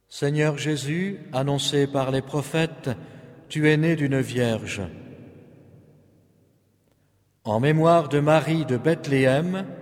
Seigneur Jésus, annoncé par les prophètes, tu es né d'une vierge. En mémoire de Marie de Bethléem,